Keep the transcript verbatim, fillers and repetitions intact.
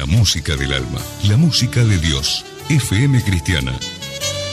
La música del alma, la música de Dios. F M Cristiana,